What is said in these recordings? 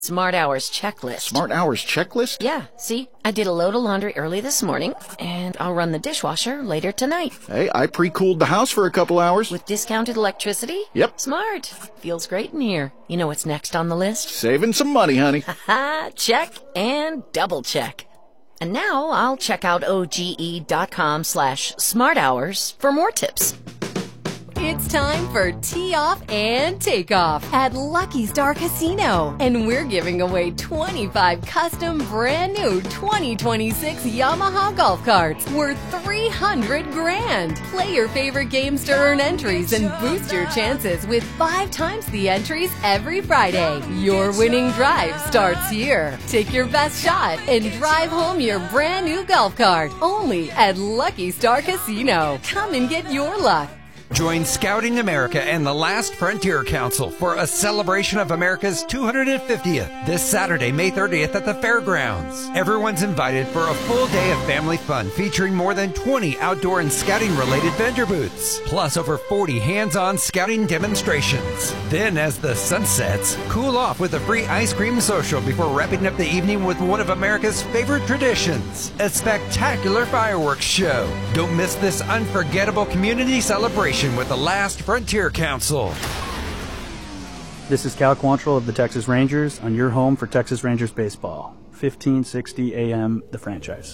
Smart Hours checklist. Smart Hours checklist? Yeah, see? I did a load of laundry early this morning, and I'll run the dishwasher later tonight. Hey, I pre-cooled the house for a couple hours. With discounted electricity? Yep. Smart. Feels great in here. You know what's next on the list? Saving some money, honey. Haha, check and double check. And now I'll check out OGE.com/smarthours for more tips. It's time for Tee Off and Takeoff at Lucky Star Casino. And we're giving away 25 custom brand new 2026 Yamaha golf carts worth $300 grand. Play your favorite games to earn entries and boost your chances with 5 times the entries every Friday. Your winning drive starts here. Take your best shot and drive home your brand new golf cart. Only at Lucky Star Casino. Come and get your luck. Join Scouting America and the Last Frontier Council for a celebration of America's 250th this Saturday, May 30th at the fairgrounds. Everyone's invited for a full day of family fun featuring more than 20 outdoor and scouting-related vendor booths, plus over 40 hands-on scouting demonstrations. Then, as the sun sets, cool off with a free ice cream social before wrapping up the evening with one of America's favorite traditions, a spectacular fireworks show. Don't miss this unforgettable community celebration with the Last Frontier Council. This is Cal Quantrill of the Texas Rangers on your home for Texas Rangers baseball. 1560 AM, The Franchise.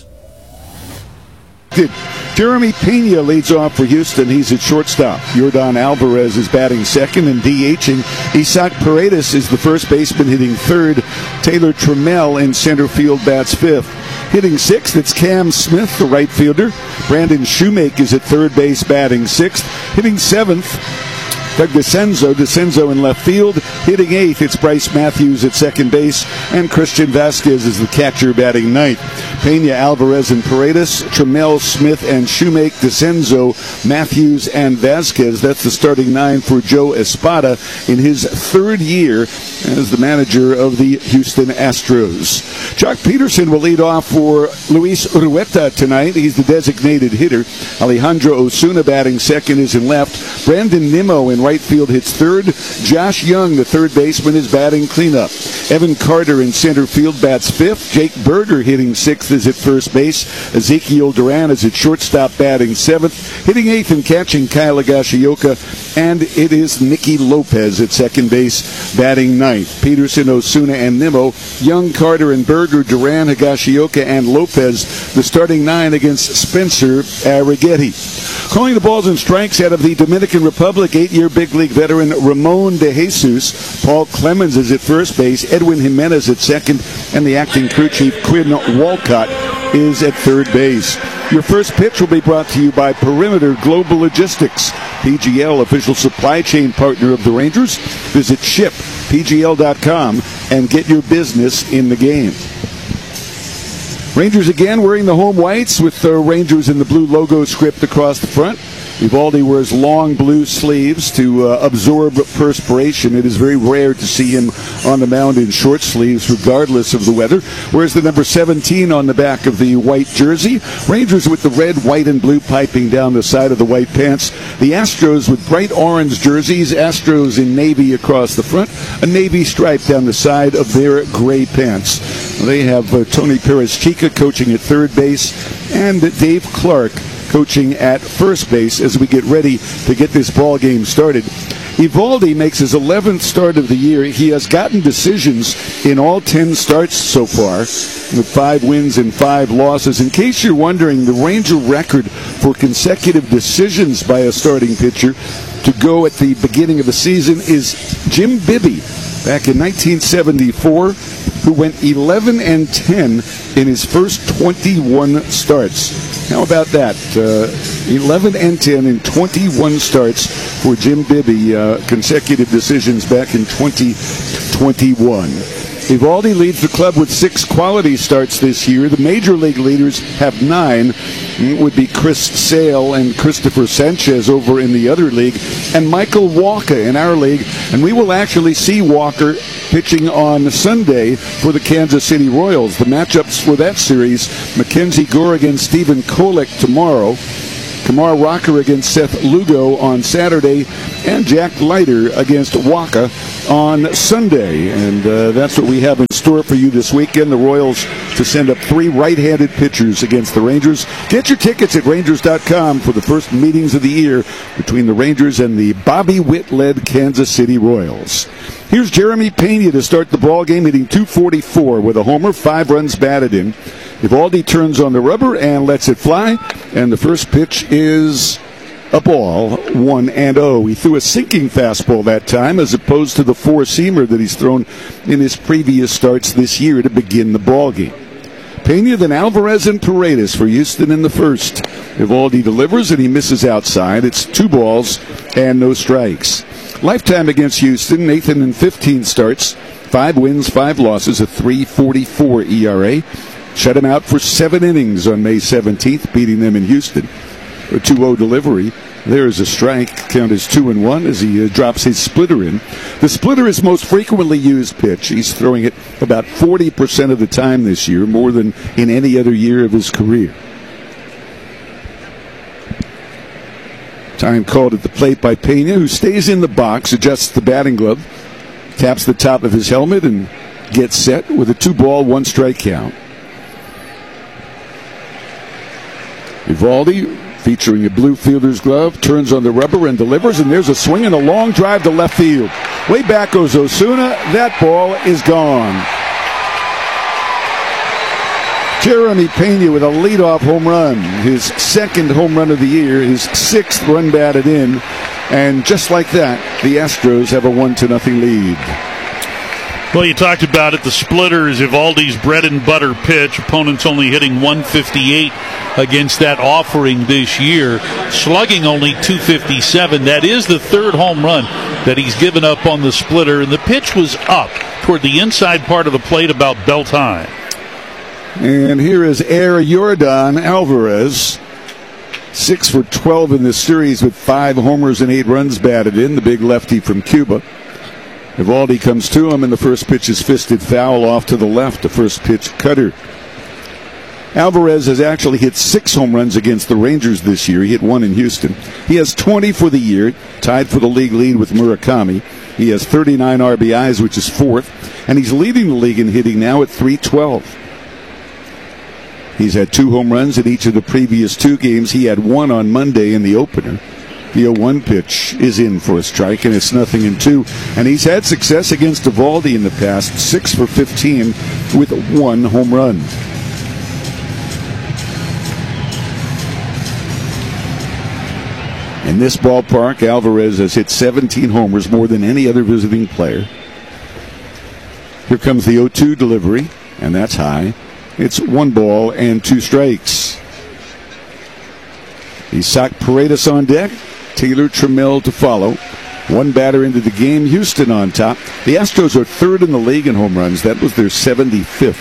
Jeremy Pena leads off for Houston. He's at shortstop. Yordan Alvarez is batting second and DHing. Isaac Paredes is the first baseman hitting third. Taylor Trammell in center field bats fifth. Hitting sixth, it's Cam Smith, the right fielder. Brandon Shoemake is at third base batting sixth. Hitting seventh, Doug DeCenzo in left field. Hitting eighth, it's Bryce Matthews at second base. And Christian Vasquez is the catcher batting ninth. Pena, Alvarez, and Paredes, Trammell, Smith, and Shoemake, DeCenzo, Matthews, and Vasquez. That's the starting nine for Joe Espada in his third year as the manager of the Houston Astros. Chuck Peterson will lead off for Luis Urueta tonight. He's the designated hitter. Alejandro Osuna batting second is in left. Brandon Nimmo in right field hits third. Josh Young, the third baseman, is batting cleanup. Evan Carter in center field bats fifth. Jake Berger hitting sixth is at first base. Ezekiel Duran is at shortstop batting seventh. Hitting eighth and catching Kyle Higashioka. And it is Nicky Lopez at second base batting ninth. Peterson, Osuna, and Nimmo. Young, Carter, and Berger, Duran, Higashioka, and Lopez. The starting nine against Spencer Arrighetti. Calling the balls and strikes out of the Dominican Republic, 8-year big league veteran Ramon De Jesus. Paul Clemens is at first base. Edwin Jimenez at second. And the acting crew chief, Quinn Walcott, is at third base. Your first pitch will be brought to you by Perimeter Global Logistics, PGL, official supply chain partner of the Rangers. Visit shippgl.com and get your business in the game. Rangers again wearing the home whites with the Rangers in the blue logo script across the front. Eovaldi wears long blue sleeves to absorb perspiration. It is very rare to see him on the mound in short sleeves, regardless of the weather. Wears the number 17 on the back of the white jersey. Rangers with the red, white, and blue piping down the side of the white pants. The Astros with bright orange jerseys. Astros in navy across the front. A navy stripe down the side of their gray pants. They have Tony Perez-Chica coaching at third base and Dave Clark coaching at first base as we get ready to get this ball game started. Eovaldi makes his 11th start of the year. He has gotten decisions in all 10 starts so far, with 5 wins and 5 losses. In case you're wondering, the Ranger record for consecutive decisions by a starting pitcher to go at the beginning of the season is Jim Bibby back in 1974, who went 11-10 in his first 21 starts. How about that? 11-10 in 21 starts for Jim Bibby, consecutive decisions back in 2021. Eovaldi leads the club with 6 quality starts this year. The major league leaders have 9. It would be Chris Sale and Christopher Sanchez over in the other league, and Michael Walker in our league. And we will actually see Walker pitching on Sunday for the Kansas City Royals. The matchups for that series, Mackenzie Gore against Stephen Kolek tomorrow. Kamar Rocker against Seth Lugo on Saturday, and Jack Leiter against Waka on Sunday. And that's what we have in store for you this weekend. The Royals to send up 3 right-handed pitchers against the Rangers. Get your tickets at Rangers.com for the first meetings of the year between the Rangers and the Bobby Witt-led Kansas City Royals. Here's Jeremy Pena to start the ball game, hitting .244 with a homer, 5 runs batted in. Eovaldi turns on the rubber and lets it fly, and the first pitch is a ball, 1-0. He threw a sinking fastball that time as opposed to the 4-seamer that he's thrown in his previous starts this year to begin the ball game. Pena, then Alvarez and Paredes for Houston in the first. Eovaldi delivers and he misses outside. It's 2 balls and no strikes. Lifetime against Houston, Nathan in 15 starts, 5 wins, 5 losses, a 3.44 ERA. Shut him out for 7 innings on May 17th, beating them in Houston. A 2-0 delivery. There's a strike. Count is 2-1 as he drops his splitter in. The splitter is most frequently used pitch. He's throwing it about 40% of the time this year, more than in any other year of his career. Time called at the plate by Pena, who stays in the box, adjusts the batting glove, taps the top of his helmet, and gets set with a 2-ball, 1-strike count. Eovaldi, featuring a blue fielder's glove, turns on the rubber and delivers, and there's a swing and a long drive to left field. Way back goes Osuna. That ball is gone. Jeremy Pena with a leadoff home run, his 2nd home run of the year, his 6th run batted in, and just like that, the Astros have a 1-0 lead. Well, you talked about it. The splitter is Eovaldi's bread and butter pitch. Opponents only hitting 158 against that offering this year. Slugging only 257. That is the 3rd home run that he's given up on the splitter. And the pitch was up toward the inside part of the plate about belt high. And here is Air Yordan Alvarez. 6 for 12 in this series with 5 homers and 8 runs batted in. The big lefty from Cuba. Eovaldi comes to him, and the first pitch is fisted foul off to the left. The first pitch cutter. Alvarez has actually hit 6 home runs against the Rangers this year. He hit 1 in Houston. He has 20 for the year, tied for the league lead with Murakami. He has 39 RBIs, which is 4th, and he's leading the league in hitting now at .312. He's had 2 home runs in each of the previous 2 games. He had 1 on Monday in the opener. The 0-1 pitch is in for a strike, and it's 0-2. And he's had success against Eovaldi in the past, 6 for 15 with 1 home run. In this ballpark, Alvarez has hit 17 homers, more than any other visiting player. Here comes the 0-2 delivery, and that's high. It's 1 ball and 2 strikes. Isaac Paredes on deck. Taylor Trammell to follow. 1 batter into the game. Houston on top. The Astros are 3rd in the league in home runs. That was their 75th.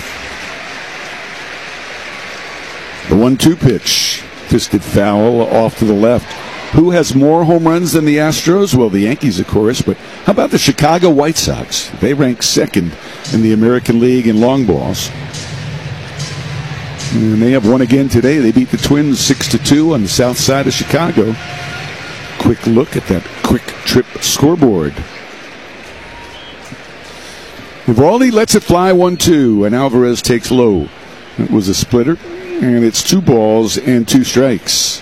The 1-2 pitch. Fisted foul off to the left. Who has more home runs than the Astros? Well, the Yankees, of course, but how about the Chicago White Sox? They rank 2nd in the American League in long balls. And they have won again today. They beat the Twins 6-2 on the south side of Chicago. Quick look at that quick trip scoreboard. Eovaldi lets it fly 1-2, and Alvarez takes low. It was a splitter, and it's 2 balls and 2 strikes.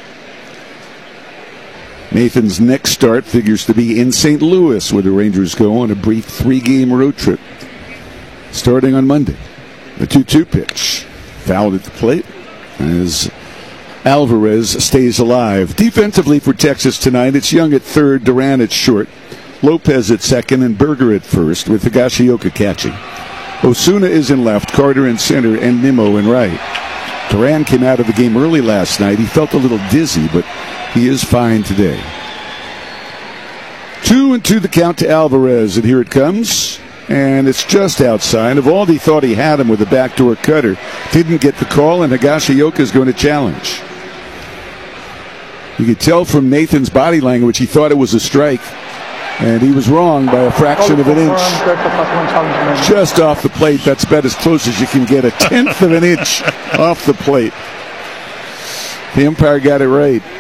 Nathan's next start figures to be in St. Louis, where the Rangers go on a brief 3-game road trip. Starting on Monday. The 2-2 pitch. Fouled at the plate as Alvarez stays alive. Defensively for Texas tonight, it's Young at 3rd, Duran at short, Lopez at 2nd, and Berger at 1st, with Higashioka catching. Osuna is in left, Carter in center, and Nimmo in right. Duran came out of the game early last night. He felt a little dizzy, but he is fine today. 2-2 the count to Alvarez, and here it comes. And it's just outside. Eovaldi thought he had him with a backdoor cutter. Didn't get the call, and Higashioka is going to challenge. You could tell from Nathan's body language he thought it was a strike. And he was wrong by a fraction of an inch. Just off the plate. That's about as close as you can get. 1/10 of an inch off the plate. The umpire got it right.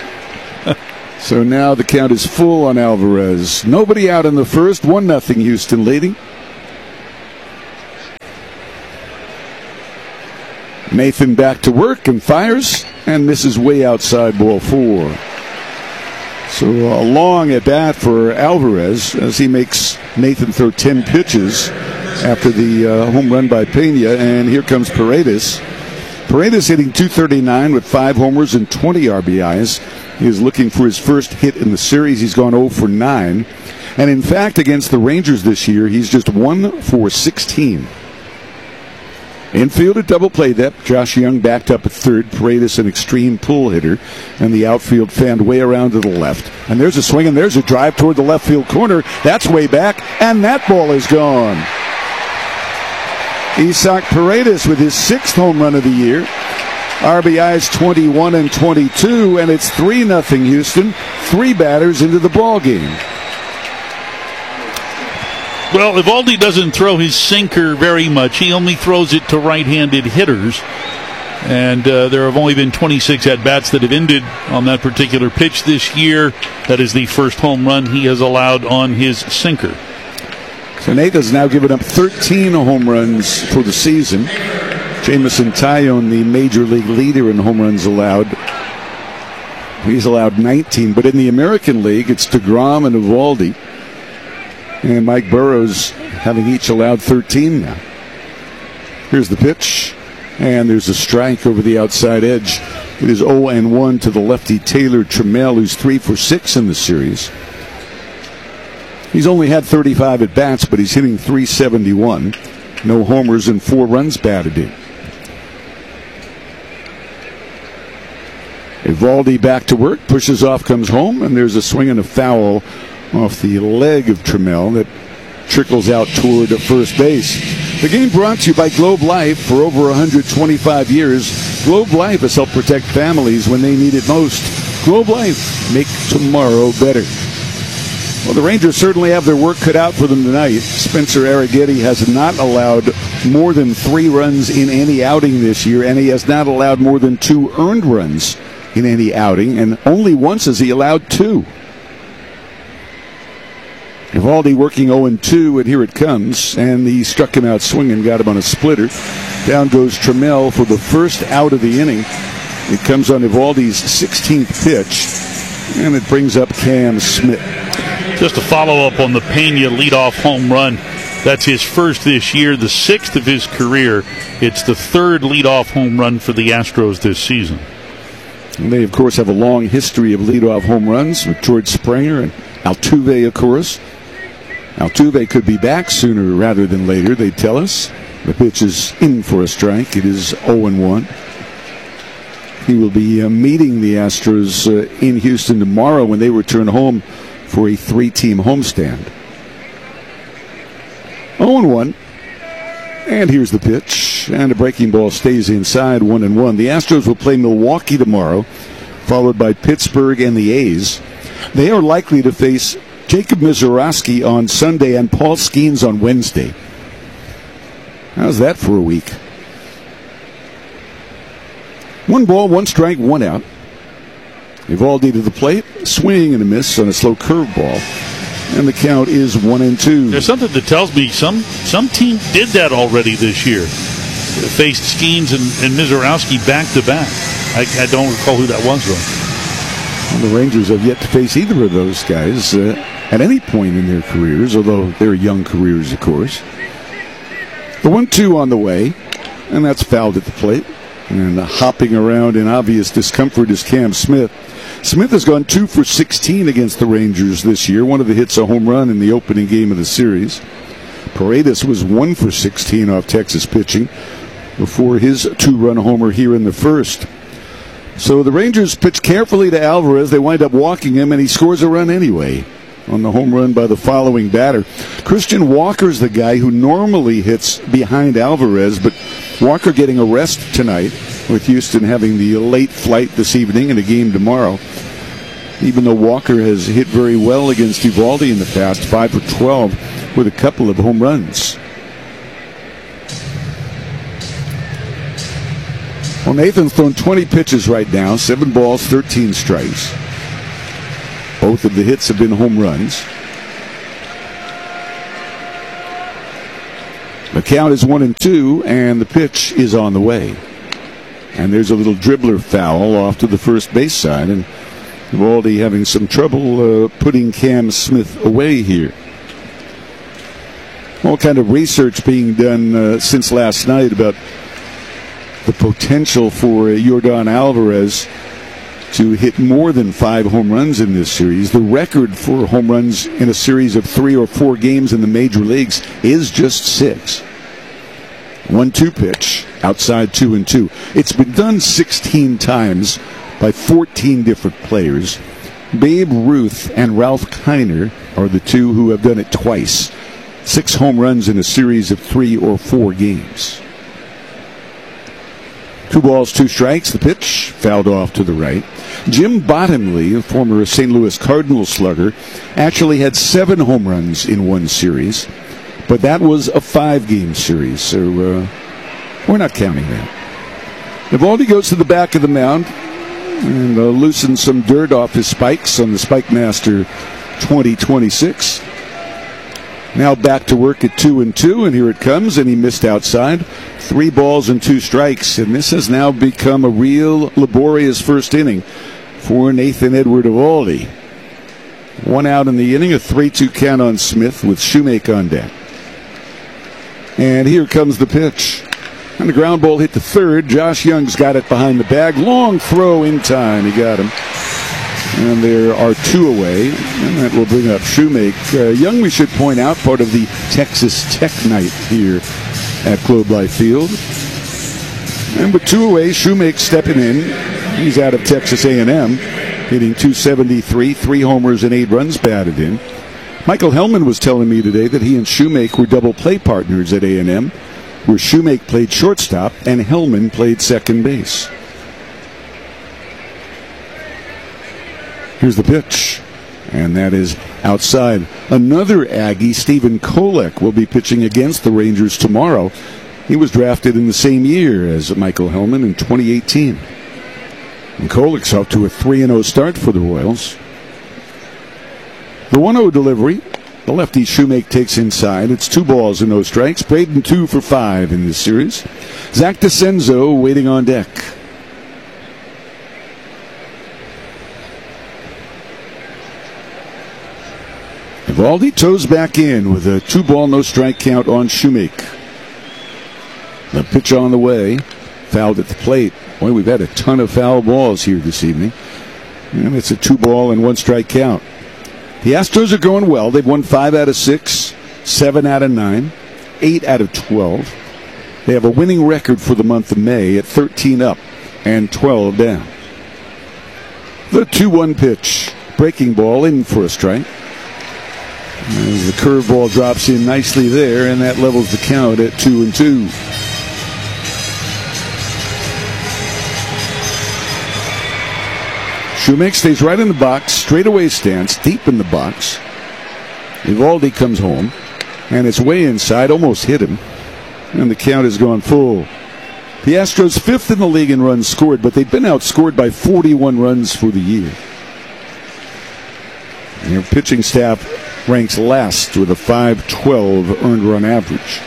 So now the count is full on Alvarez. Nobody out in the first. 1-0 Houston leading. Nathan back to work and fires and misses way outside ball 4. So a long at bat for Alvarez as he makes Nathan throw 10 pitches after the home run by Pena. And here comes Paredes. Paredes hitting .239 with 5 homers and 20 RBIs. He is looking for his first hit in the series. He's gone 0 for 9. And in fact, against the Rangers this year, he's just 1 for 16. Infield at double play depth. Josh Young backed up at third. Paredes an extreme pull hitter. And the outfield fanned way around to the left. And there's a swing and there's a drive toward the left field corner. That's way back. And that ball is gone. Isaac Paredes with his 6th home run of the year. RBIs 21 and 22. And it's 3-0 Houston. 3 batters into the ball game. Well, Eovaldi doesn't throw his sinker very much. He only throws it to right-handed hitters. And there have only been 26 at-bats that have ended on that particular pitch this year. That is the first home run he has allowed on his sinker. So Nathan's now given up 13 home runs for the season. Jameson Taillon, the major league leader in home runs allowed. He's allowed 19. But in the American League, it's DeGrom and Eovaldi. And Mike Burrows having each allowed 13 now. Here's the pitch. And there's a strike over the outside edge. It is 0-1 to the lefty Taylor Trammell, who's 3 for 6 in the series. He's only had 35 at-bats, but he's hitting .371. No homers and 4 runs batted in. Eovaldi back to work, pushes off, comes home, and there's a swing and a foul off the leg of Trammell that trickles out toward first base. The game brought to you by Globe Life. For over 125 years, Globe Life has helped protect families when they need it most. Globe Life, make tomorrow better. Well, the Rangers certainly have their work cut out for them tonight. Spencer Arrighetti has not allowed more than 3 runs in any outing this year, and he has not allowed more than 2 earned runs in any outing, and only once has he allowed 2. Eovaldi working 0-2, and here it comes. And he struck him out swinging, got him on a splitter. Down goes Trammell for the first out of the inning. It comes on Evaldi's 16th pitch, and it brings up Cam Smith. Just to follow up on the Pena leadoff home run. That's his first this year, the 6th of his career. It's the 3rd leadoff home run for the Astros this season. And they, of course, have a long history of leadoff home runs with George Springer and Altuve, of course. Altuve could be back sooner rather than later, they tell us. The pitch is in for a strike. It is 0-1. He will be meeting the Astros in Houston tomorrow when they return home for a 3-team homestand. 0-1. And here's the pitch. And a breaking ball stays inside, 1-1. The Astros will play Milwaukee tomorrow, followed by Pittsburgh and the A's. They are likely to face Jacob Misiorowski on Sunday and Paul Skeens on Wednesday. How's that for a week? 1 ball, 1 strike, 1 out. Eovaldi to the plate, swing and a miss on a slow curveball. And the count is 1-2. There's something that tells me some team did that already this year. Faced Skeens and Misiorowski back to back. I don't recall who that was, though. Well, the Rangers have yet to face either of those guys at any point in their careers, although they're young careers, of course. The 1-2 on the way, and that's fouled at the plate. And hopping around in obvious discomfort is Cam Smith. Smith has gone 2 for 16 against the Rangers this year. One of the hits a home run in the opening game of the series. Paredes was 1 for 16 off Texas pitching before his 2-run homer here in the first. So the Rangers pitch carefully to Alvarez. They wind up walking him, and he scores a run anyway on the home run by the following batter. Christian Walker's the guy who normally hits behind Alvarez, but Walker getting a rest tonight with Houston having the late flight this evening and a game tomorrow. Even though Walker has hit very well against Eovaldi in the past, 5 for 12 with a couple of home runs. Well, Nathan's thrown 20 pitches right now, 7 balls, 13 strikes. Both of the hits have been home runs. The count is 1-2, and the pitch is on the way. And there's a little dribbler foul off to the first base side, and Eovaldi having some trouble putting Cam Smith away here. All kind of research being done since last night about the potential for Yordan Alvarez to hit more than 5 home runs in this series. The record for home runs in a series of 3 or 4 games in the major leagues is just 6. 1-2 pitch, outside 2-2. It's been done 16 times by 14 different players. Babe Ruth and Ralph Kiner are the two who have done it twice. 6 home runs in a series of 3 or 4 games. 2 balls, 2 strikes. The pitch fouled off to the right. Jim Bottomley, a former St. Louis Cardinals slugger, actually had 7 home runs in one series, but that was a 5-game series, so we're not counting that. Eovaldi goes to the back of the mound and loosens some dirt off his spikes on the Spike Master 2026. Now back to work at 2-2, and here it comes, and he missed outside. 3 balls and 2 strikes, and this has now become a real laborious first inning for Nathan Edward Eovaldi. 1 out in the inning, a 3-2 count on Smith with Shoemake on deck. And here comes the pitch. And the ground ball hit to third. Josh Young's got it behind the bag. Long throw in time. He got him. And there are 2 away, and that will bring up Shoemake. Young, we should point out, part of the Texas Tech night here at Globe Life Field. And with 2 away, Shoemake stepping in. He's out of Texas A&M, hitting .273, 3 homers and 8 runs batted in. Michael Hellman was telling me today that he and Shoemake were double play partners at A&M, where Shoemake played shortstop and Hellman played second base. Here's the pitch, and that is outside. Another Aggie, Stephen Kolek, will be pitching against the Rangers tomorrow. He was drafted in the same year as Michael Hellman in 2018. And Kolek's off to a 3-0 start for the Royals. The 1-0 delivery, the lefty Shoemake takes inside. It's 2 balls and no strikes. Braden 2 for 5 in this series. Zach DeCenzo waiting on deck. Eovaldi toes back in with a 2-ball, no strike count on Shoemake. The pitch on the way, fouled at the plate. Boy, we've had a ton of foul balls here this evening. And it's a 2-ball and 1 strike count. The Astros are going well. They've won 5 out of 6, 7 out of 9, 8 out of 12. They have a winning record for the month of May at 13 up and 12 down. The 2-1 pitch. Breaking ball in for a strike. As the curveball drops in nicely there, and that levels the count at 2-2. Shoemake stays right in the box, straightaway stance, deep in the box. Eovaldi comes home, and it's way inside, almost hit him, and the count has gone full. The Astros 5th in the league in runs scored, but they've been outscored by 41 runs for the year. And their pitching staff ranks last with a .512 earned run average.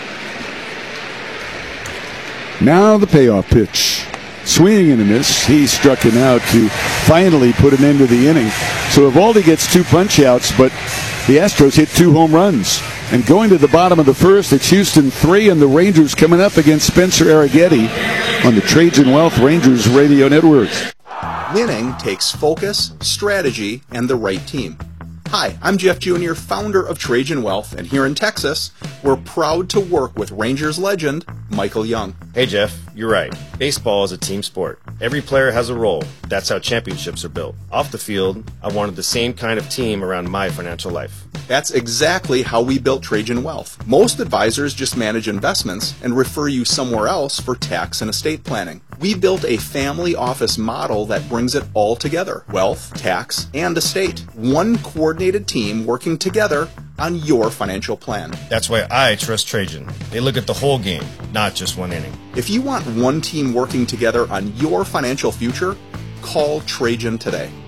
Now the payoff pitch. Swinging and a miss. He struck him out to finally put an end to the inning. So Eovaldi gets 2 punch-outs, but the Astros hit 2 home runs. And going to the bottom of the first, it's Houston 3, and the Rangers coming up against Spencer Arrighetti on the Trajan Wealth Rangers Radio Network. Winning takes focus, strategy, and the right team. Hi, I'm Jeff Jr., founder of Trajan Wealth, and here in Texas, we're proud to work with Rangers legend Michael Young. Hey Jeff, you're right. Baseball is a team sport. Every player has a role. That's how championships are built. Off the field, I wanted the same kind of team around my financial life. That's exactly how we built Trajan Wealth. Most advisors just manage investments and refer you somewhere else for tax and estate planning. We built a family office model that brings it all together. Wealth, tax, and estate. One coordinated team working together on your financial plan. That's why I trust Trajan. They look at the whole game, not just one inning. If you want one team working together on your financial future, call Trajan today.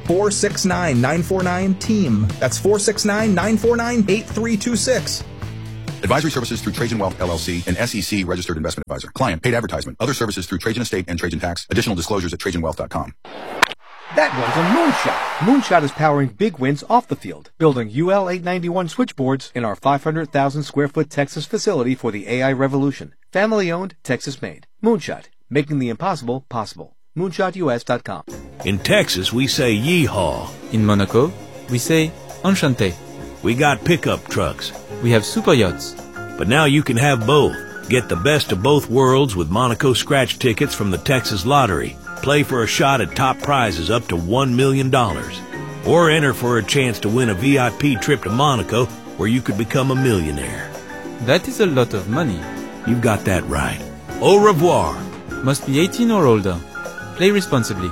469-949-TEAM. That's 469-949-8326. Advisory services through Trajan Wealth, LLC, an SEC registered investment advisor. Client, paid advertisement. Other services through Trajan Estate and Trajan Tax. Additional disclosures at TrajanWealth.com. That one's a Moonshot. Moonshot is powering big wins off the field, building UL 891 switchboards in our 500,000 square foot Texas facility for the AI revolution. Family owned, Texas made. Moonshot, making the impossible possible. MoonshotUS.com. In Texas, we say yeehaw. In Monaco, we say enchanté. We got pickup trucks. We have super yachts. But now you can have both. Get the best of both worlds with Monaco scratch tickets from the Texas Lottery. Play for a shot at top prizes up to $1 million. Or enter for a chance to win a VIP trip to Monaco where you could become a millionaire. That is a lot of money. You've got that right. Au revoir. Must be 18 or older. Play responsibly.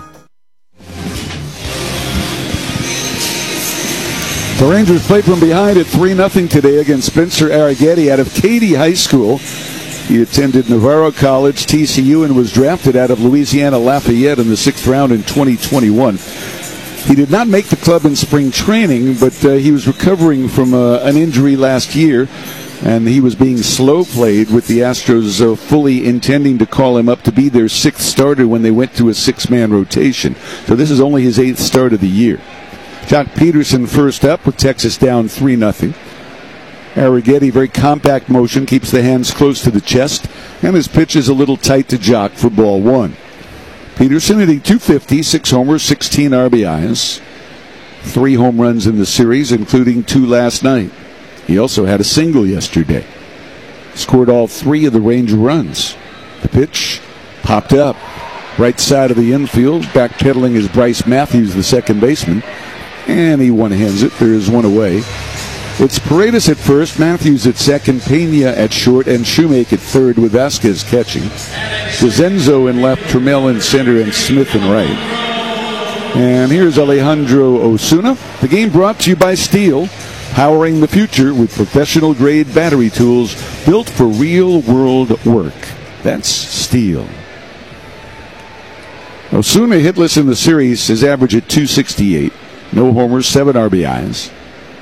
The Rangers played from behind at 3-0 today against Spencer Arrighetti out of Katy High School. He attended Navarro College, TCU, and was drafted out of Louisiana Lafayette in the 6th round in 2021. He did not make the club in spring training, but he was recovering from an injury last year, and he was being slow played with the Astros fully intending to call him up to be their 6th starter when they went to a 6-man rotation. So this is only his 8th start of the year. Jock Peterson first up with Texas down 3-0. Arrighetti, very compact motion, keeps the hands close to the chest, and his pitch is a little tight to Jock for ball one. Peterson hitting .250, 6 homers, 16 RBIs, 3 home runs in the series, including 2 last night. He also had a single yesterday. Scored all 3 of the Ranger runs. The pitch popped up. Right side of the infield, backpedaling is Bryce Matthews, the second baseman. And he one-hands it. There is one away. It's Paredes at first, Matthews at second, Pena at short, and Shoemake at third with Vasquez catching. DeZenzo in left, Trammell in center, and Smith in right. And here's Alejandro Osuna. The game brought to you by Steel, powering the future with professional-grade battery tools built for real-world work. That's Steel. Osuna hitless in the series, his average at .268. No homers, 7 RBIs.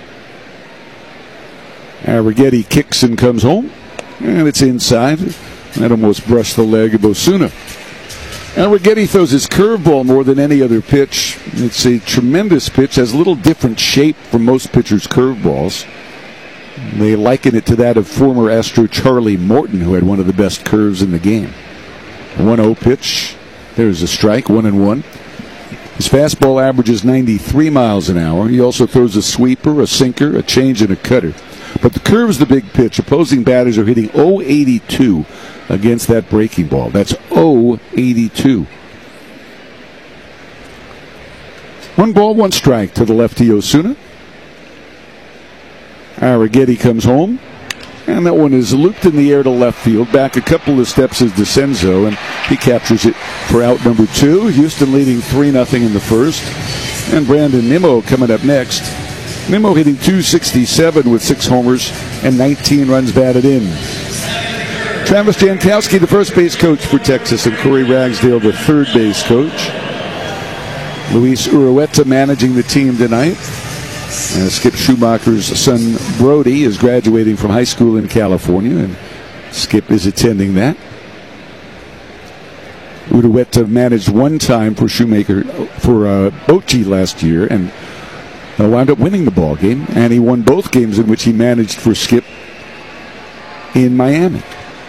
Arrighetti kicks and comes home, and it's inside. That almost brushed the leg of Osuna. Arrighetti throws his curveball more than any other pitch. It's a tremendous pitch, has a little different shape from most pitchers' curveballs. They liken it to that of former Astro Charlie Morton, who had one of the best curves in the game. 1-0 pitch. There's a strike, 1-1. His fastball averages 93 miles an hour. He also throws a sweeper, a sinker, a change, and a cutter. But the curve's the big pitch. Opposing batters are hitting .082 against that breaking ball. That's .082. 1 ball, 1 strike to the lefty Osuna. Arrighetti comes home. And that one is looped in the air to left field. Back a couple of steps is DeCenzo, and he captures it for out number 2. Houston leading 3-0 in the first. And Brandon Nimmo coming up next. Nimmo hitting .267 with 6 homers and 19 runs batted in. Travis Jankowski, the first base coach for Texas, and Corey Ragsdale, the third base coach. Luis Urueta managing the team tonight. Skip Schumacher's son Brody is graduating from high school in California, and Skip is attending that. Urueta managed one time for Shoemaker for Bochy last year, and wound up winning the ball game. And he won both games in which he managed for Skip in Miami.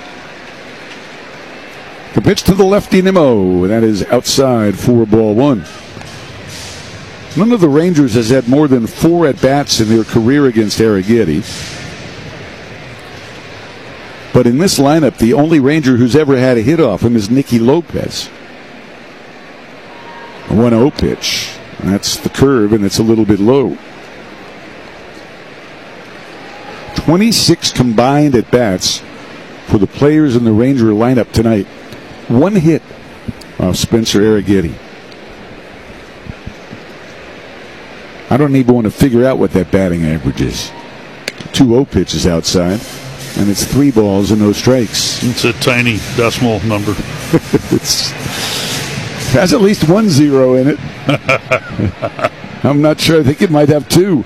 The pitch to the lefty Nimmo, that is outside for ball 1. None of the Rangers has had more than 4 at-bats in their career against Arrighetti. But in this lineup, the only Ranger who's ever had a hit off him is Nicky Lopez. A 1-0 pitch. That's the curve, and it's a little bit low. 26 combined at-bats for the players in the Ranger lineup tonight. 1 hit off Spencer Arrighetti. I don't even want to figure out what that batting average is. 2-0 pitch is outside, and it's 3 balls and no strikes. It's a tiny decimal number. It has at least 1 0 in it. I'm not sure. I think it might have 2.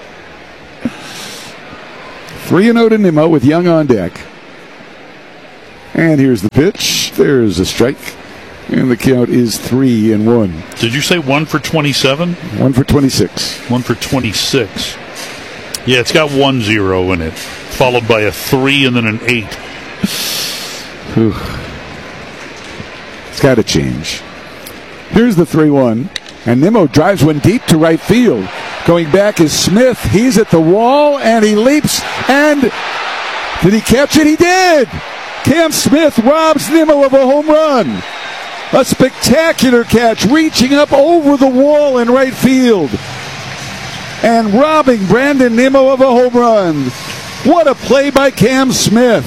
3-0 to Nimmo with Young on deck. And here's the pitch. There's a strike. And the count is 3-1. Did you say 1 for 27? 1 for 26. 1 for 26. Yeah, it's got 1-0 in it, followed by a 3 and then an 8. Whew. It's got to change. Here's the 3-1. And Nimmo drives one deep to right field. Going back is Smith. He's at the wall, and he leaps. And did he catch it? He did! Cam Smith robs Nimmo of a home run. A spectacular catch, reaching up over the wall in right field. And robbing Brandon Nimmo of a home run. What a play by Cam Smith.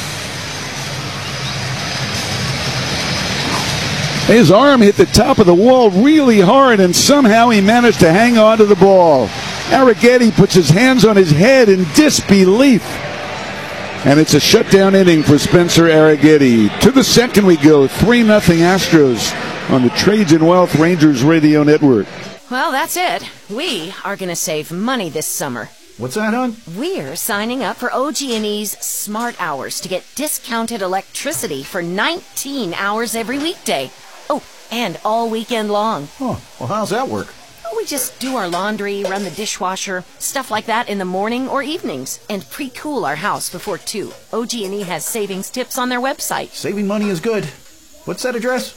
His arm hit the top of the wall really hard, and somehow he managed to hang on to the ball. Arrighetti puts his hands on his head in disbelief. And it's a shutdown inning for Spencer Arrighetti. To the second we go, 3-0 Astros on the Trades and Wealth Rangers Radio Network. Well, that's it. We are going to save money this summer. What's that, hon? We're signing up for OG&E's Smart Hours to get discounted electricity for 19 hours every weekday. Oh, and all weekend long. Oh, well, how's that work? We just do our laundry, run the dishwasher, stuff like that in the morning or evenings, and pre-cool our house before 2. OG&E has savings tips on their website. Saving money is good. What's that address?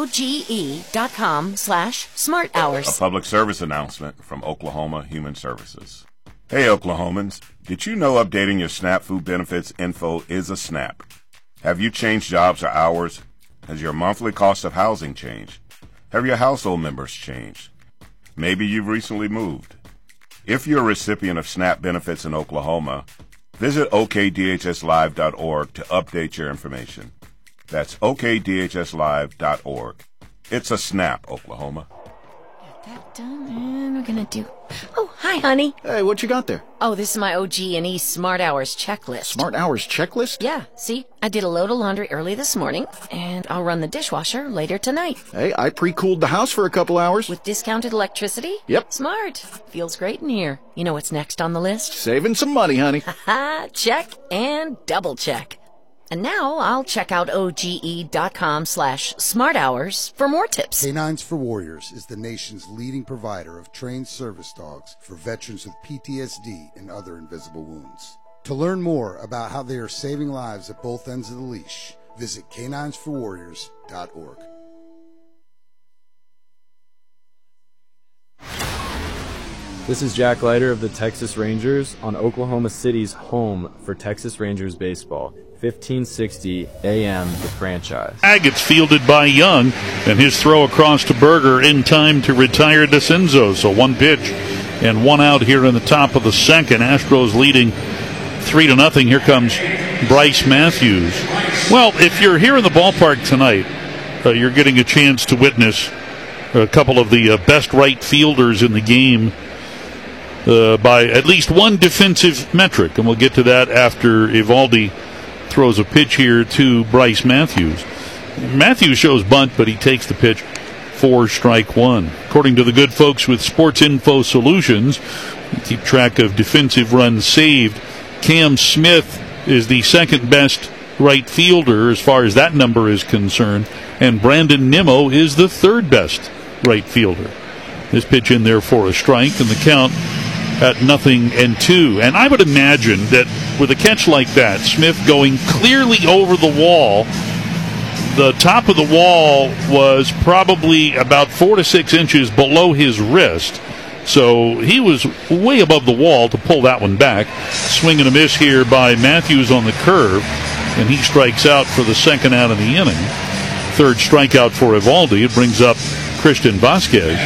OGE.com/smarthours. A public service announcement from Oklahoma Human Services. Hey, Oklahomans. Did you know updating your SNAP food benefits info is a snap? Have you changed jobs or hours? Has your monthly cost of housing changed? Have your household members changed? Maybe you've recently moved. If you're a recipient of SNAP benefits in Oklahoma, visit okdhslive.org to update your information. That's okdhslive.org. It's a SNAP, Oklahoma. That done, and we're gonna do... Oh, hi, honey. Hey, what you got there? Oh, this is my OG&E Smart Hours checklist. Smart Hours checklist? Yeah, see? I did a load of laundry early this morning, and I'll run the dishwasher later tonight. Hey, I pre-cooled the house for a couple hours. With discounted electricity? Yep. Smart. Feels great in here. You know what's next on the list? Saving some money, honey. Ha, check and double check. And now I'll check out OGE.com/smarthours for more tips. Canines for Warriors is the nation's leading provider of trained service dogs for veterans with PTSD and other invisible wounds. To learn more about how they are saving lives at both ends of the leash, visit caninesforwarriors.org. This is Jack Leiter of the Texas Rangers on Oklahoma City's home for Texas Rangers baseball. 1560 AM, the franchise. It's fielded by Young, and his throw across to Berger in time to retire DeCenzo. So 1 pitch and 1 out here in the top of the second. Astros leading 3-0. Here comes Bryce Matthews. Well, if you're here in the ballpark tonight, you're getting a chance to witness a couple of the best right fielders in the game by at least one defensive metric, and we'll get to that after Eovaldi throws a pitch here to Bryce Matthews. Matthews shows bunt, but he takes the pitch for strike 1. According to the good folks with Sports Info Solutions, keep track of defensive runs saved. Cam Smith is the second best right fielder as far as that number is concerned, and Brandon Nimmo is the third best right fielder. This pitch in there for a strike, and the count at 0-2. And I would imagine that with a catch like that, Smith going clearly over the wall, the top of the wall was probably about 4 to 6 inches below his wrist. So he was way above the wall to pull that one back. Swing and a miss here by Matthews on the curve, and he strikes out for the second out of the inning. Third strikeout for Eovaldi. It brings up Christian Vasquez.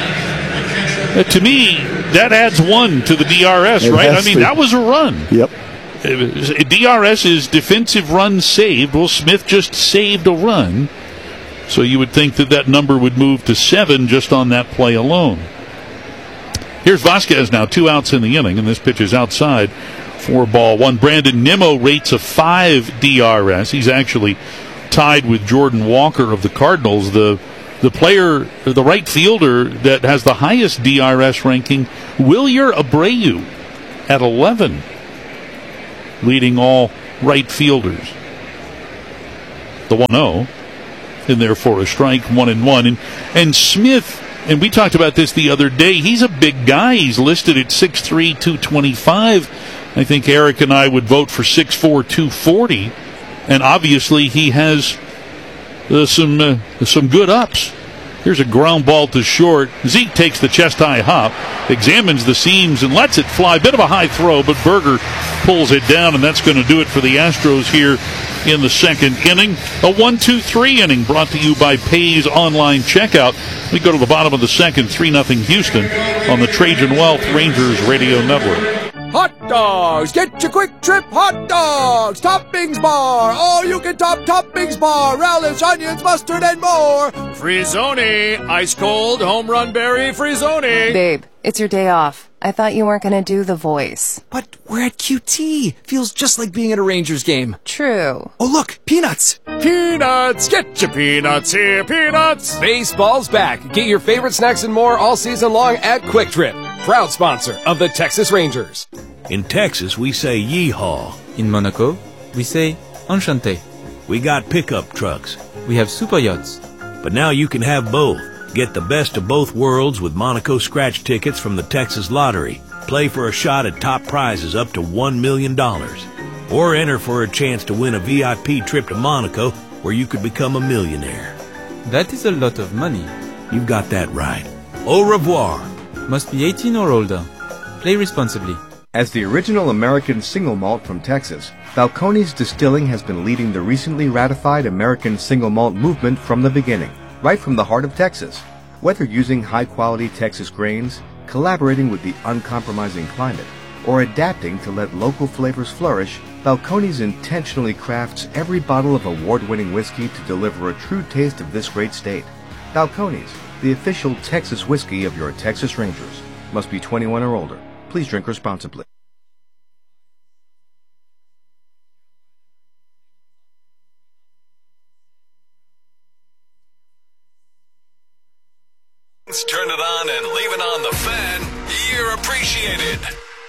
To me, that adds 1 to the DRS, right? I mean, that was a run. Yep. DRS is defensive run saved. Well, Smith just saved a run. So you would think that that number would move to 7 just on that play alone. Here's Vasquez now, 2 outs in the inning, and this pitch is outside for ball 1. Brandon Nimmo rates a 5 DRS. He's actually tied with Jordan Walker of the Cardinals. The the right fielder that has the highest DRS ranking, Wilyer Abreu, at 11, leading all right fielders. The 1-0 in there for a strike, 1-1. And Smith, and we talked about this the other day, he's a big guy. He's listed at 6'3", 225. I think Eric and I would vote for 6'4", 240. And obviously he has some good ups. Here's a ground ball to short. Zeke takes the chest-high hop, examines the seams, and lets it fly. Bit of a high throw, but Berger pulls it down, and that's going to do it for the Astros here in the second inning. A 1-2-3 inning brought to you by Pays Online Checkout. We go to the bottom of the second, 3-0 Houston on the Trajan Wealth Rangers Radio Network. Hot dogs! Get your Quick Trip hot dogs! Toppings bar! All you can toppings bar! Relish, onions, mustard, and more! Frizzoni! Ice cold home run berry Frizzoni! Babe, it's your day off. I thought you weren't going to do the voice. But we're at QT. Feels just like being at a Rangers game. True. Oh, look! Peanuts! Peanuts! Get your peanuts here, peanuts! Baseball's back. Get your favorite snacks and more all season long at Quick Trip. Proud sponsor of the Texas Rangers. In Texas, we say yeehaw. In Monaco, we say enchanté. We got pickup trucks. We have super yachts. But now you can have both. Get the best of both worlds with Monaco scratch tickets from the Texas Lottery. Play for a shot at top prizes up to $1 million. Or enter for a chance to win a VIP trip to Monaco where you could become a millionaire. That is a lot of money. You've got that right. Au revoir. Must be 18 or older. Play responsibly. As the original American single malt from Texas, Balcones Distilling has been leading the recently ratified American single malt movement from the beginning, right from the heart of Texas. Whether using high-quality Texas grains, collaborating with the uncompromising climate, or adapting to let local flavors flourish, Balcones intentionally crafts every bottle of award-winning whiskey to deliver a true taste of this great state. Balcones, the official Texas whiskey of your Texas Rangers. Must be 21 or older. Please drink responsibly. Turn it on and leave it on the fan. You're appreciated.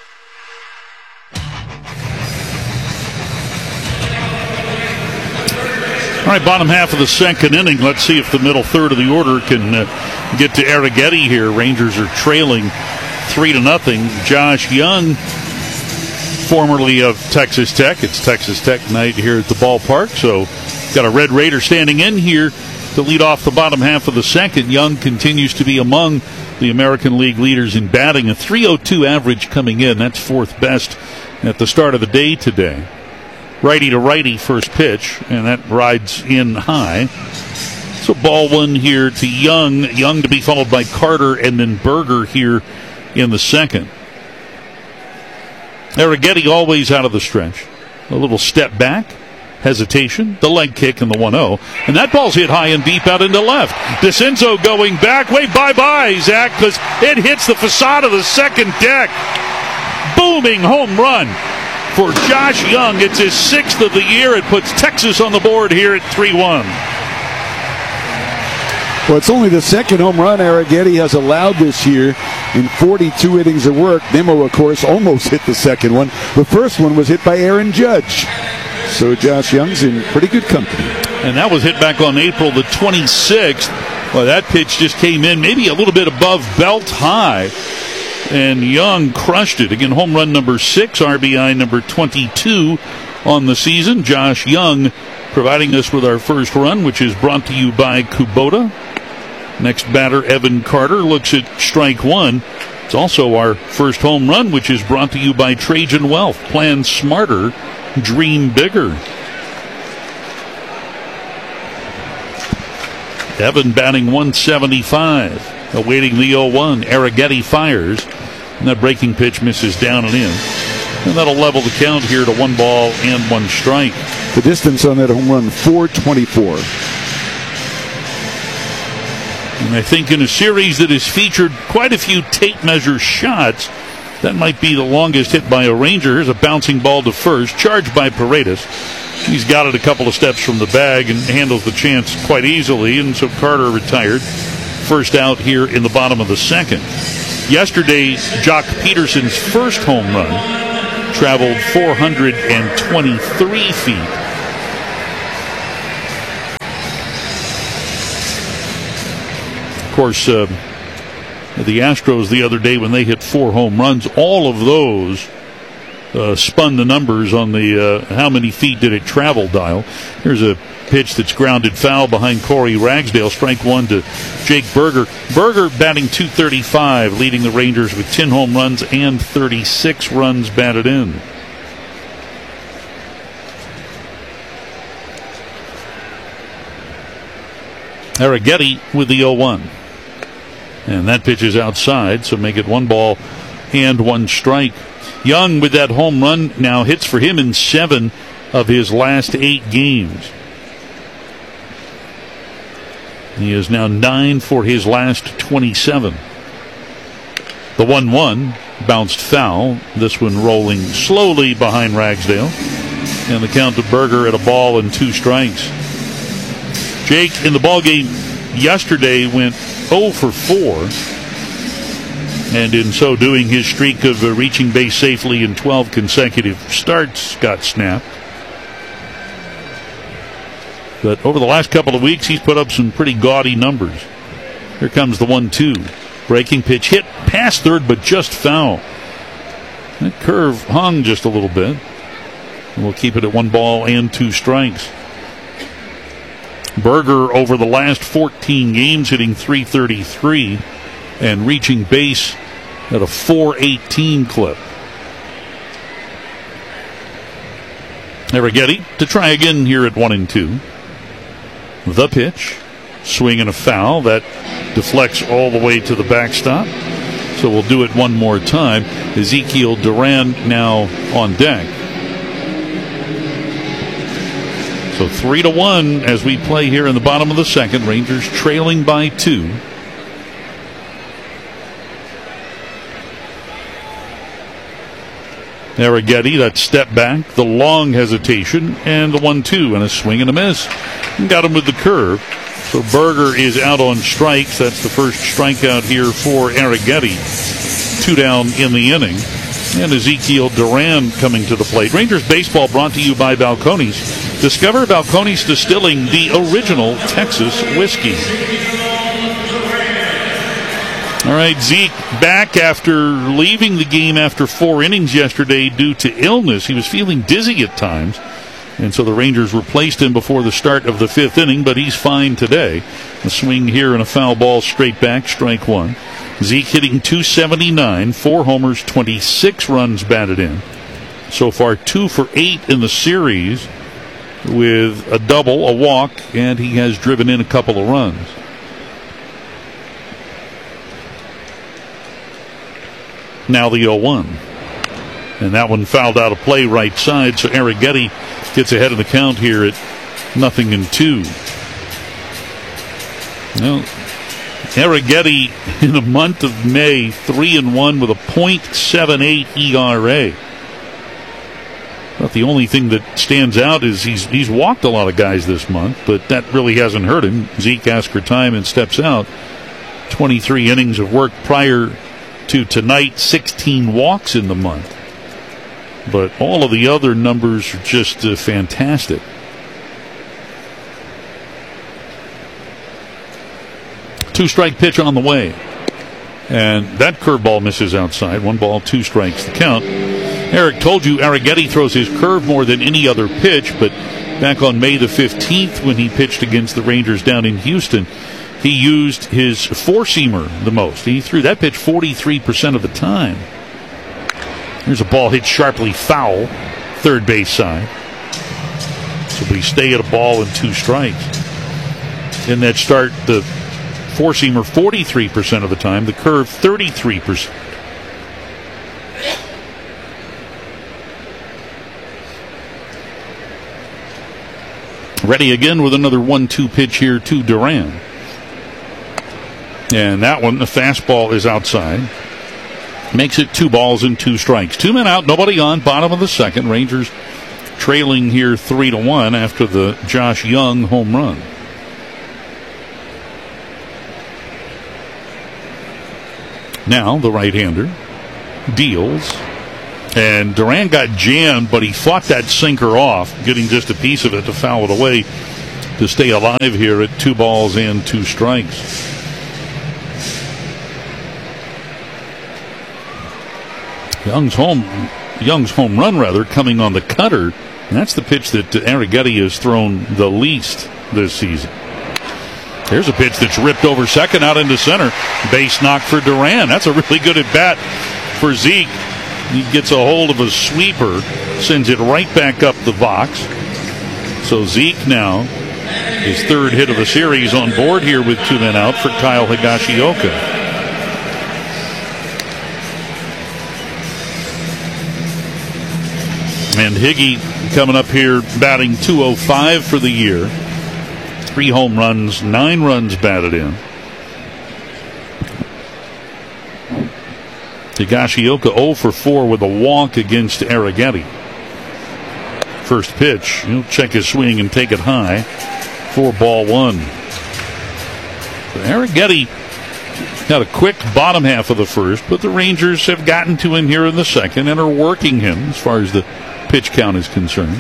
All right, bottom half of the second inning. Let's see if the middle third of the order can get to Arrighetti here. Rangers are trailing 3-0. Josh Young, formerly of Texas Tech. It's Texas Tech night here at the ballpark. So got a Red Raider standing in here to lead off the bottom half of the second. Young continues to be among the American League leaders in batting. A .302 average coming in. That's fourth best at the start of the day today. Righty to righty first pitch, and that rides in high. So ball one here to Young. Young to be followed by Carter and then Berger here in the second. Arrighetti always out of the stretch. A little step back. Hesitation, the leg kick, and the 1-0. And that ball's hit high and deep out into left. DeCenzo going back. Wait, bye-bye, Zach, because it hits the facade of the second deck. Booming home run for Josh Young. It's his sixth of the year. It puts Texas on the board here at 3-1. Well, it's only the second home run Arrighetti has allowed this year in 42 innings of work. Nimmo, of course, almost hit the second one. The first one was hit by Aaron Judge. So Josh Young's in pretty good company. And that was hit back on April the 26th. Well, that pitch just came in maybe a little bit above belt high. And Young crushed it. Again, home run number 6, RBI number 22 on the season. Josh Young providing us with our first run, which is brought to you by Kubota. Next batter, Evan Carter, looks at strike one. It's also our first home run, which is brought to you by Trajan Wealth. Plan smarter, dream bigger. Evan batting 175. Awaiting the 0-1. Arrighetti fires. And that breaking pitch misses down and in. And that'll level the count here to 1 ball and 1 strike. The distance on that home run, 424. And I think in a series that has featured quite a few tape measure shots, that might be the longest hit by a Ranger. Here's a bouncing ball to first, charged by Paredes. He's got it a couple of steps from the bag and handles the chance quite easily, and so Carter retired. First out here in the bottom of the second. Yesterday, Jock Peterson's first home run traveled 423 feet. Of course, the Astros the other day when they hit 4 home runs, all of those spun the numbers on the how many feet did it travel dial. Here's a pitch that's grounded foul behind Corey Ragsdale. Strike one to Jake Berger. Berger batting .235, leading the Rangers with 10 home runs and 36 runs batted in. Arrighetti with the 0-1. And that pitch is outside, so make it 1 ball and 1 strike. Young with that home run now hits for him in 7 of his last 8 games. He is now 9 for his last 27. The 1-1 bounced foul. This one rolling slowly behind Ragsdale. And the count to Berger at a ball and 2 strikes. Jake in the ballgame yesterday went 0 for 4. And in so doing, his streak of reaching base safely in 12 consecutive starts got snapped. But over the last couple of weeks, he's put up some pretty gaudy numbers. Here comes the 1-2. Breaking pitch hit past third, but just foul. That curve hung just a little bit. And we'll keep it at 1 ball and 2 strikes. Berger over the last 14 games hitting .333 and reaching base at a .418 clip. Arrighetti to try again here at 1-2. The pitch, swing and a foul that deflects all the way to the backstop. So we'll do it one more time. Ezekiel Duran now on deck. So 3-1 as we play here in the bottom of the second. Rangers trailing by 2. Arrighetti, that step back, the long hesitation, and the 1-2, and a swing and a miss. Got him with the curve. So Berger is out on strikes. That's the first strikeout here for Arrighetti. 2 down in the inning. And Ezekiel Duran coming to the plate. Rangers baseball brought to you by Balcones. Discover Balcones Distilling, the original Texas whiskey. All right, Zeke back after leaving the game after 4 innings yesterday due to illness. He was feeling dizzy at times, and so the Rangers replaced him before the start of the 5th inning, but he's fine today. A swing here and a foul ball straight back, strike 1. Zeke hitting .279, 4 homers, 26 runs batted in. So far 2 for 8 in the series with a double, a walk, and he has driven in a couple of runs. Now the 0-1. And that one fouled out of play right side, so Arrighetti gets ahead of the count here at 0-2. Well, Arrighetti in the month of May, 3-1 with a .78 ERA. But the only thing that stands out is he's walked a lot of guys this month, but that really hasn't hurt him. Zeke asks for time and steps out. 23 innings of work prior to tonight, 16 walks in the month. But all of the other numbers are just fantastic. Two-strike pitch on the way. And that curveball misses outside. 1 ball, 2 strikes the count. Eric told you Arrighetti throws his curve more than any other pitch, but back on May the 15th when he pitched against the Rangers down in Houston, he used his four-seamer the most. He threw that pitch 43% of the time. Here's a ball hit sharply foul, third base side. So we stay at a ball and 2 strikes. In that start, the four-seamer 43% of the time, the curve 33%. Ready again with another 1-2 pitch here to Duran. And that one, the fastball is outside. Makes it 2 balls and 2 strikes. 2 men out, nobody on, bottom of the second. Rangers trailing here 3-1 after the Josh Young home run. Now the right-hander deals, and Duran got jammed, but he fought that sinker off, getting just a piece of it to foul it away to stay alive here at 2 balls and 2 strikes. Young's home run coming on the cutter. And that's the pitch that Arrighetti has thrown the least this season. Here's a pitch that's ripped over second out into center. Base knock for Duran. That's a really good at bat for Zeke. He gets a hold of a sweeper, sends it right back up the box. So Zeke now, his 3rd hit of the series, on board here with 2 men out for Kyle Higashioka. And Higgy coming up here batting .205 for the year. 3 home runs, 9 runs batted in. Higashioka 0 for 4 with a walk against Arrighetti. First pitch, he'll check his swing and take it high for ball 1. So Arrighetti got a quick bottom half of the first, but the Rangers have gotten to him here in the second and are working him as far as the pitch count is concerned.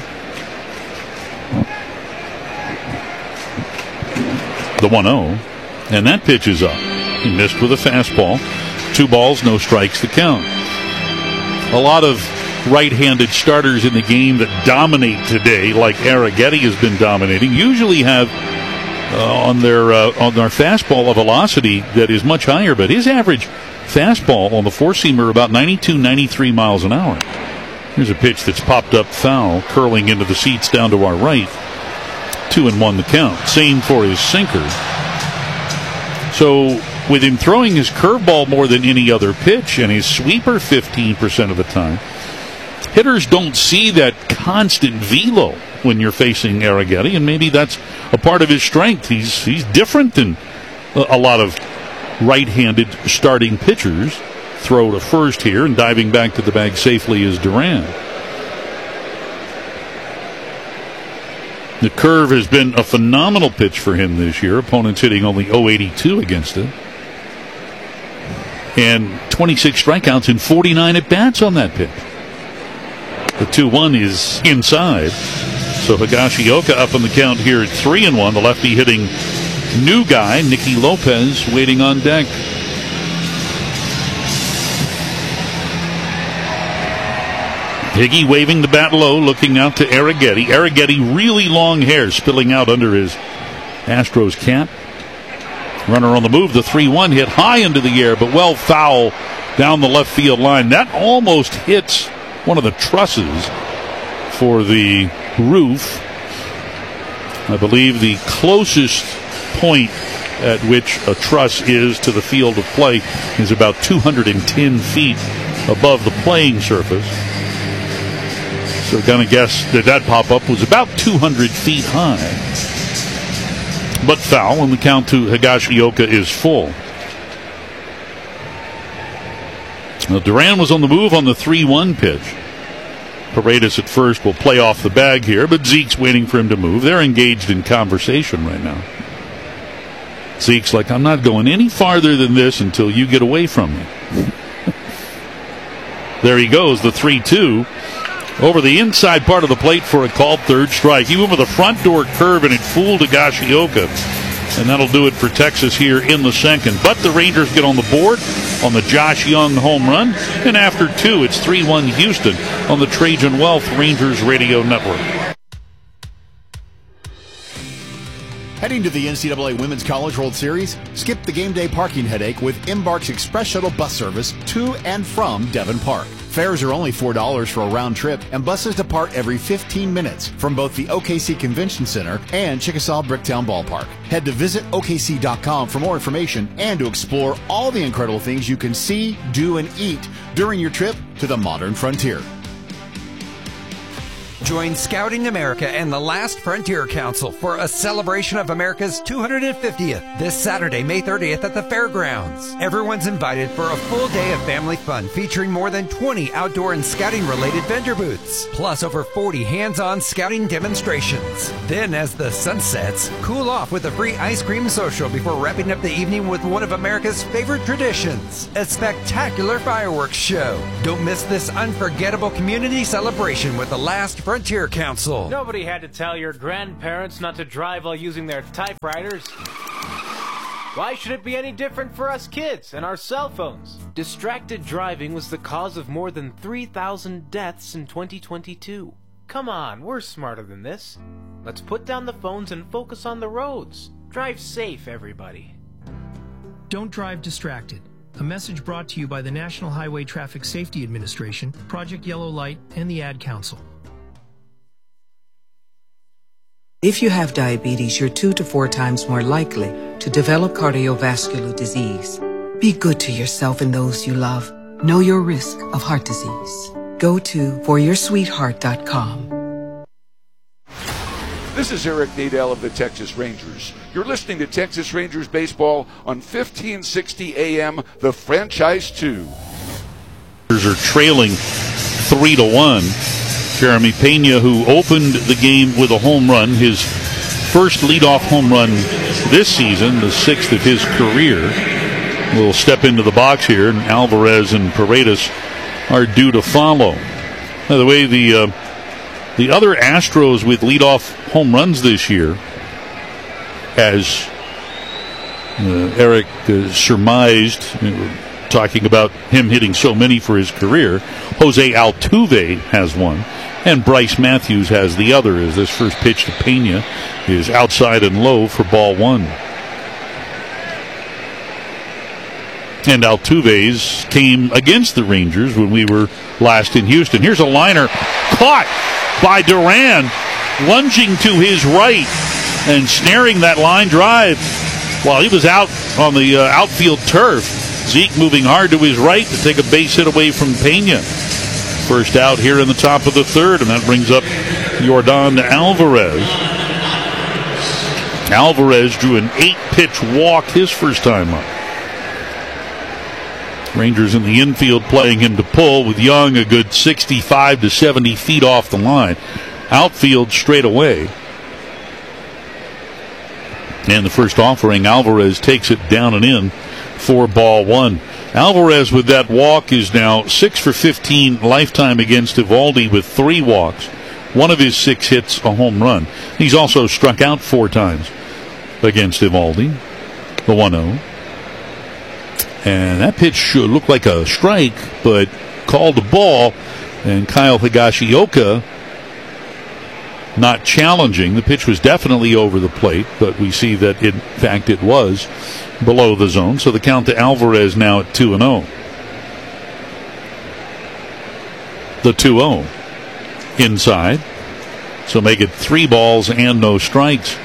The 1-0, and that pitch is up. He missed with a fastball. 2 balls, no strikes to count. A lot of right-handed starters in the game that dominate today, like Arrighetti has been dominating, usually have on their fastball a velocity that is much higher, but his average fastball on the 4-seamer about 92, 93 miles an hour. Here's a pitch that's popped up foul, curling into the seats down to our right. 2-1 the count. Same for his sinker. So with him throwing his curveball more than any other pitch and his sweeper 15% of the time, hitters don't see that constant velo when you're facing Arrighetti, and maybe that's a part of his strength. He's different than a lot of right-handed starting pitchers. Throw to first here, and diving back to the bag safely is Duran. The curve has been a phenomenal pitch for him this year. Opponents hitting only .082 against it. And 26 strikeouts and 49 at-bats on that pitch. The 2-1 is inside. So Higashioka up on the count here at 3-1. The lefty hitting new guy, Nicky Lopez, waiting on deck. Higgy waving the bat low, looking out to Arrighetti. Arrighetti, really long hair spilling out under his Astros cap. Runner on the move. The 3-1 hit high into the air, but well foul down the left field line. That almost hits one of the trusses for the roof. I believe the closest point at which a truss is to the field of play is about 210 feet above the playing surface. So going to guess that pop-up was about 200 feet high. But foul, and the count to Higashioka is full. Now Duran was on the move on the 3-1 pitch. Paredes at first will play off the bag here, but Zeke's waiting for him to move. They're engaged in conversation right now. Zeke's like, I'm not going any farther than this until you get away from me. There he goes, the 3-2. Over the inside part of the plate for a called 3rd strike. He went with a front door curve, and it fooled Higashioka. And that'll do it for Texas here in the second. But the Rangers get on the board on the Josh Young home run. And after 2, it's 3-1 Houston on the Trajan Wealth Rangers Radio Network. Heading to the NCAA Women's College World Series? Skip the game day parking headache with Embark's Express Shuttle bus service to and from Devon Park. Fares are only $4 for a round trip, and buses depart every 15 minutes from both the OKC Convention Center and Chickasaw Bricktown Ballpark. Head to visitokc.com for more information and to explore all the incredible things you can see, do, and eat during your trip to the modern frontier. Join Scouting America and the Last Frontier Council for a celebration of America's 250th this Saturday, May 30th at the fairgrounds. Everyone's invited for a full day of family fun featuring more than 20 outdoor and scouting-related vendor booths, plus over 40 hands-on scouting demonstrations. Then, as the sun sets, cool off with a free ice cream social before wrapping up the evening with one of America's favorite traditions, a spectacular fireworks show. Don't miss this unforgettable community celebration with the Last Frontier Council. Nobody had to tell your grandparents not to drive while using their typewriters. Why should it be any different for us kids and our cell phones? Distracted driving was the cause of more than 3,000 deaths in 2022. Come on, we're smarter than this. Let's put down the phones and focus on the roads. Drive safe, everybody. Don't drive distracted. A message brought to you by the National Highway Traffic Safety Administration, Project Yellow Light, and the Ad Council. If you have diabetes, you're 2 to 4 times more likely to develop cardiovascular disease. Be good to yourself and those you love. Know your risk of heart disease. Go to foryoursweetheart.com. This is Eric Nadel of the Texas Rangers. You're listening to Texas Rangers baseball on 1560 AM, the Franchise 2. Are trailing 3-1. Jeremy Pena, who opened the game with a home run, his first leadoff home run this season, the 6th of his career, will step into the box here, and Alvarez and Paredes are due to follow. By the way, the other Astros with leadoff home runs this year, as Eric surmised, talking about him hitting so many for his career, Jose Altuve has one, and Bryce Matthews has the other, as this first pitch to Pena is outside and low for ball 1. And Altuve's came against the Rangers when we were last in Houston. Here's a liner caught by Duran, lunging to his right and snaring that line drive while he was out on the outfield turf. Zeke moving hard to his right to take a base hit away from Pena. First out here in the top of the third, and that brings up Yordan Alvarez. Alvarez drew an 8-pitch walk his first time up. Rangers in the infield playing him to pull, with Young a good 65 to 70 feet off the line. Outfield straight away. And the first offering, Alvarez takes it down and in for ball 1. Alvarez with that walk is now 6 for 15 lifetime against Eovaldi with 3 walks. One of his 6 hits a home run. He's also struck out 4 times against Eovaldi. The 1-0. And that pitch looked like a strike, but called a ball. And Kyle Higashioka not challenging. The pitch was definitely over the plate, but we see that in fact it was below the zone. So the count to Alvarez now at 2-0. The 2-0 inside. So make it 3 balls and no strikes.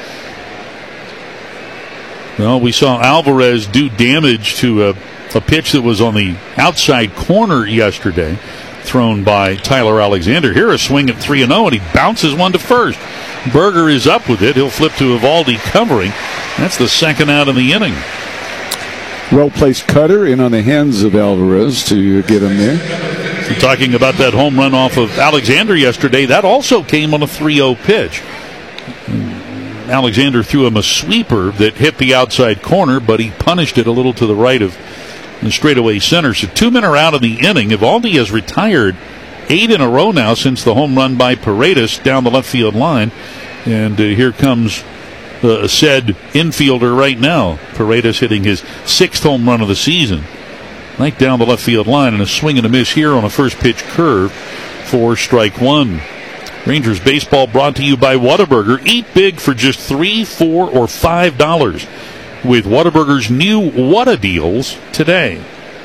Well, we saw Alvarez do damage to a pitch that was on the outside corner yesterday, thrown by Tyler Alexander. Here a swing at 3-0, and he bounces one to first. Berger is up with it. He'll flip to Eovaldi covering. That's the second out of the inning. Well-placed cutter in on the hands of Alvarez to get him there. We're talking about that home run off of Alexander yesterday. That also came on a 3-0 pitch. Alexander threw him a sweeper that hit the outside corner, but he punished it a little to the right of the straightaway center. So 2 men are out of the inning. Eovaldi has retired 8 in a row now since the home run by Paredes down the left field line. And here comes said infielder right now. Paredes hitting his 6th home run of the season. Right down the left field line, and a swing and a miss here on a first pitch curve for strike 1. Rangers baseball brought to you by Whataburger. Eat big for just $3, $4, or $5 with Whataburger's new Whata deals today.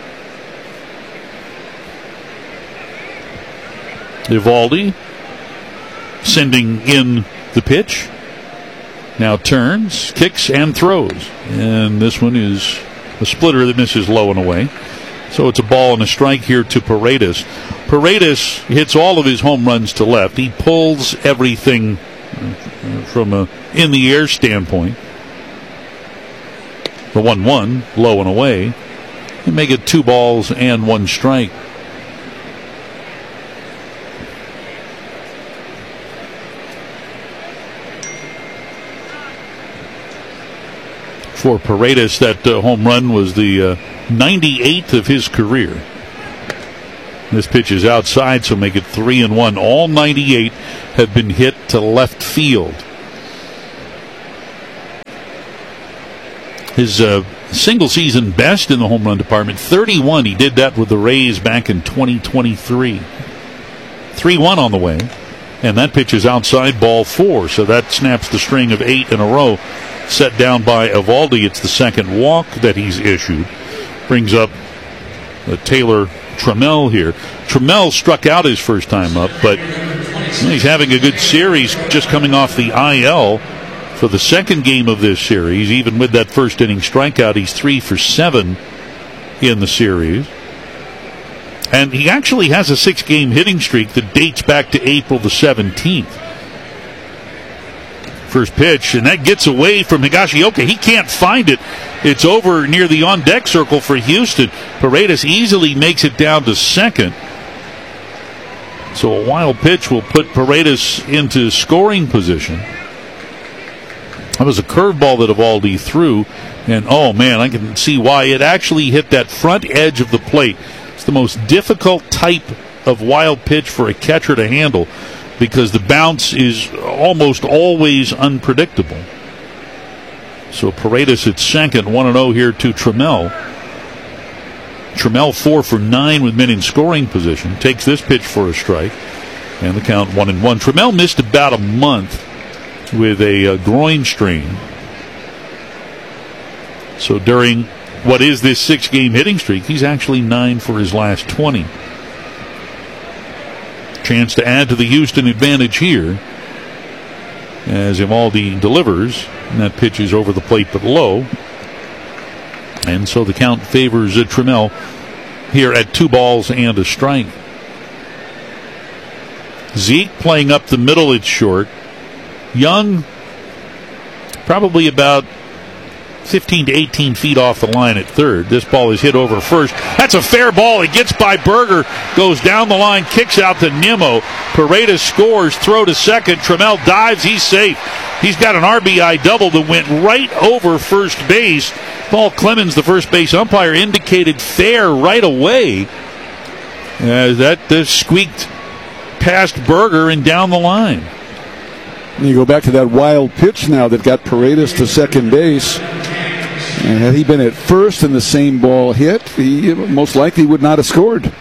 Eovaldi sending in the pitch. Now turns, kicks, and throws. And this one is a splitter that misses low and away. So it's a ball and a strike here to Paredes. Paredes hits all of his home runs to left. He pulls everything from a in-the-air standpoint. The 1-1, low and away. And make it 2 balls and 1 strike. For Paredes, that home run was the 98th of his career. This pitch is outside, so make it 3-1. All 98 have been hit to left field. His single season best in the home run department, 31. He did that with the Rays back in 2023. 3-1 on the way. And that pitch is outside, ball 4. So that snaps the string of 8 in a row. Set down by Eovaldi. It's the second walk that he's issued. Brings up Taylor Trammell here. Trammell struck out his first time up, but he's having a good series, just coming off the IL for the second game of this series. Even with that first inning strikeout, he's 3 for 7 in the series. And he actually has a 6-game hitting streak that dates back to April the 17th. First pitch, and that gets away from Higashioka. He can't find it. It's over near the on-deck circle for Houston. Paredes easily makes it down to second. So a wild pitch will put Paredes into scoring position. That was a curveball that Eovaldi threw, and oh man, I can see why. It actually hit that front edge of the plate. It's the most difficult type of wild pitch for a catcher to handle, because the bounce is almost always unpredictable. So Paredes at second, 1-0 here to Trammell. Trammell 4 for 9 with men in scoring position. Takes this pitch for a strike, and the count 1-1. Trammell missed about a month with a groin strain. So during what is this 6-game hitting streak, he's actually 9 for his last 20. Chance to add to the Houston advantage here as Eovaldi delivers, and that pitch is over the plate but low, and so the count favors Trammell here at 2 balls and a strike. Zeke playing up the middle at short. Young probably about 15 to 18 feet off the line at third. This ball is hit over first. That's a fair ball. It gets by Berger, goes down the line, kicks out to Nimmo. Paredes scores, throw to second. Trammell dives, he's safe. He's got an RBI double that went right over first base. Paul Clemens, the first base umpire, indicated fair right away. That squeaked past Berger and down the line. And you go back to that wild pitch now that got Paredes to second base. And had he been at first and the same ball hit, he most likely would not have scored.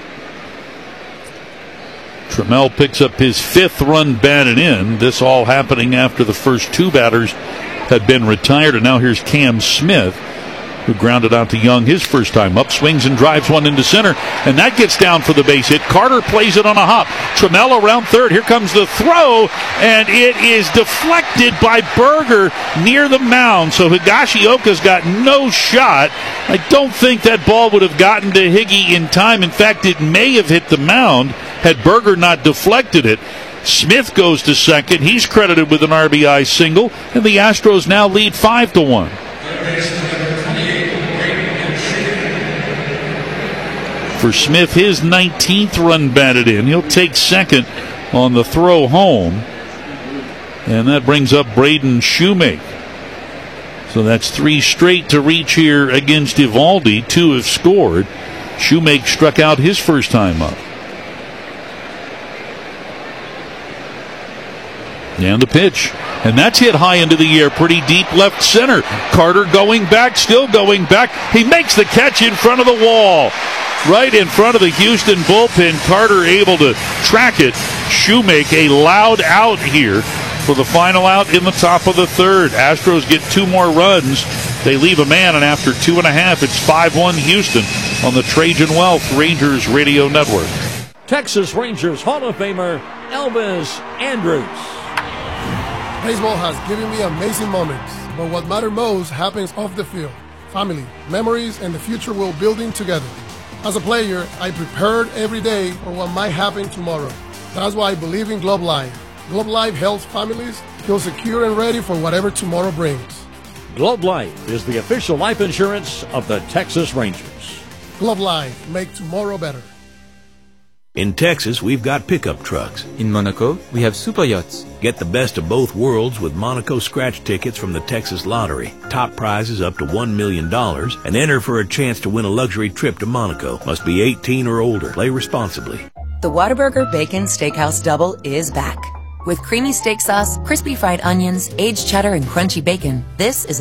Trammell picks up his 5th run batted in. This all happening after the first 2 batters had been retired. And now here's Cam Smith, who grounded out to Young his first time up, swings and drives one into center, and that gets down for the base hit. Carter plays it on a hop. Trammell around third. Here comes the throw, and it is deflected by Berger near the mound. So Higashioka's got no shot. I don't think that ball would have gotten to Higgy in time. In fact, it may have hit the mound had Berger not deflected it. Smith goes to second. He's credited with an RBI single, and the Astros now lead 5-1. For Smith, his 19th run batted in. He'll take second on the throw home. And that brings up Braden Shoemake. So that's 3 straight to reach here against Eovaldi. 2 have scored. Shoemake struck out his first time up. And the pitch. And that's hit high into the air, pretty deep left center. Carter going back, still going back. He makes the catch in front of the wall. Right in front of the Houston bullpen. Carter able to track it. Shoemake a loud out here for the final out in the top of the third. Astros get 2 more runs. They leave a man, and after 2.5, it's 5-1 Houston on the Trajan Wealth Rangers Radio Network. Texas Rangers Hall of Famer Elvis Andrus. Baseball has given me amazing moments, but what matters most happens off the field. Family, memories, and the future we're building together. As a player, I prepared every day for what might happen tomorrow. That's why I believe in Globe Life. Globe Life helps families feel secure and ready for whatever tomorrow brings. Globe Life is the official life insurance of the Texas Rangers. Globe Life, make tomorrow better. In Texas, we've got pickup trucks. In Monaco, we have super yachts. Get the best of both worlds with Monaco scratch tickets from the Texas Lottery. Top prizes up to $1 million and enter for a chance to win a luxury trip to Monaco. Must be 18 or older. Play responsibly. The Whataburger Bacon Steakhouse Double is back. With creamy steak sauce, crispy fried onions, aged cheddar, and crunchy bacon, this is